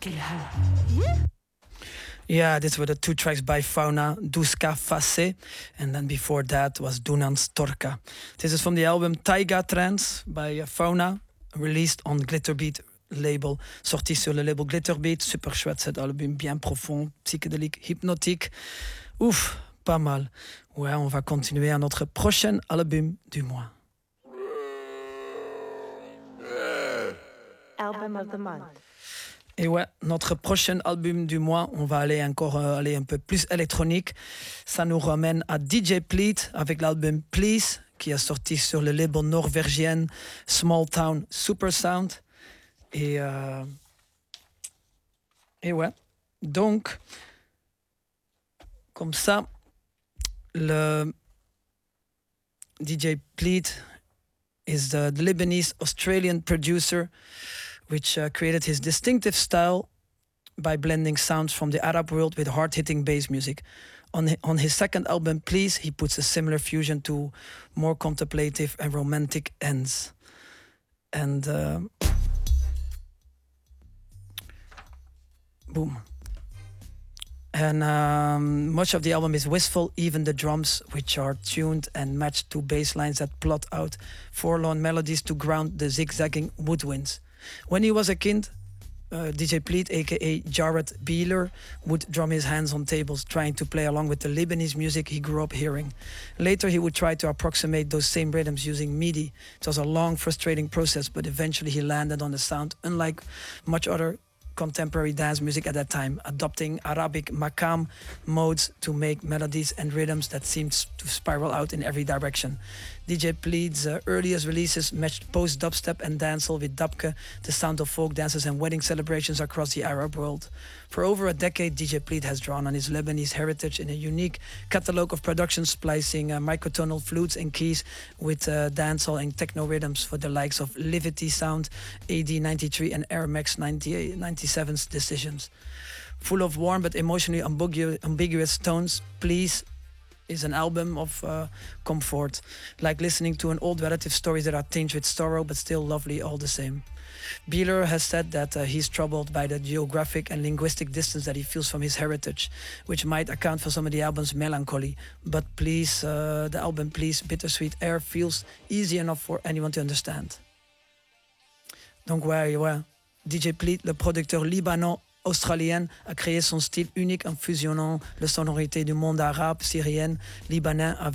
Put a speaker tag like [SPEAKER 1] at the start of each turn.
[SPEAKER 1] Yeah, these were the two tracks by Fauna, Duska Face, and then before that was Dunan Storka. This is from the album Taiga Trance by Fauna, released on Glitterbeat label, sorti sur le label Glitterbeat. Super chouette cet album, bien profond, psychédélique, hypnotique. Ouf, pas mal. Ouais, on va continuer à notre prochain album du mois.
[SPEAKER 2] Album of the month.
[SPEAKER 1] Et ouais, notre prochain album du mois, on va aller encore aller un peu plus électronique. Ça nous ramène à DJ Pleat avec l'album Please, qui est sorti sur le label norvégien Small Town Super Sound. Et ouais, donc, comme ça, le DJ Pleat is the Lebanese Australian producer which created his distinctive style by blending sounds from the Arab world with hard-hitting bass music. On his second album, Please, he puts a similar fusion to more contemplative and romantic ends. And boom. And much of the album is wistful, even the drums, which are tuned and matched to bass lines that plot out forlorn melodies to ground the zigzagging woodwinds. When he was a kid, DJ Pleat, aka Jared Beeler, would drum his hands on tables, trying to play along with the Lebanese music he grew up hearing. Later, he would try to approximate those same rhythms using MIDI. It was a long, frustrating process, but eventually he landed on a sound unlike much other contemporary dance music at that time, adopting Arabic maqam modes to make melodies and rhythms that seemed to spiral out in every direction. DJ Pleat's earliest releases matched post-dubstep and dancehall with dabke, the sound of folk dances and wedding celebrations across the Arab world. For over a decade, DJ Pleat has drawn on his Lebanese heritage in a unique catalogue of productions, splicing microtonal flutes and keys with dancehall and techno rhythms for the likes of Livity Sound, AD93 and Air Max 97's Decisions. Full of warm but emotionally ambiguous tones, Please is an album of comfort, like listening to an old relative stories that are tinged with sorrow but still lovely all the same. Beeler has said that he's troubled by the geographic and linguistic distance that he feels from his heritage, which might account for some of the album's melancholy. But Please, the album Please, Bittersweet Air feels easy enough for anyone to understand. Donc ouais, DJ Pleat, le producteur libano-australien, a créé son style unique en fusionnant les sonorités du monde arabe, syrien, libanais